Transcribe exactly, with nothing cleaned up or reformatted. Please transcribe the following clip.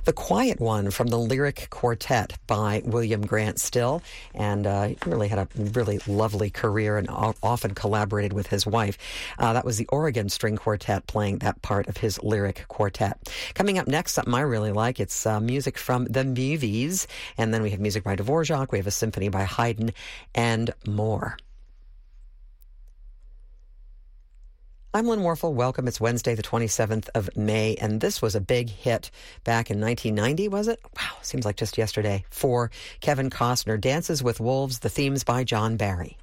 The Quiet One from the Lyric Quartet by William Grant Still. And uh, he really had a really lovely career and often collaborated with his wife. Uh, that was the Oregon String Quartet playing that part of his Lyric Quartet. Coming up next, something I really like. It's uh, music from the Movies. And then we have music by Dvorak. We have a symphony by Haydn and more. I'm Lynn Warfel. Welcome. It's Wednesday, the twenty-seventh of May, and this was a big hit back in nineteen ninety, was it? Wow, seems like just yesterday. For Kevin Costner, Dances with Wolves, the themes by John Barry.